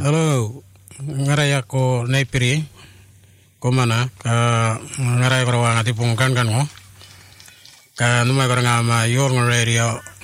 Halo, ngarai ako naipiri ko mana ka ngarai ko rawang ati pungkan kan mo ka numai ko nga ma yor radio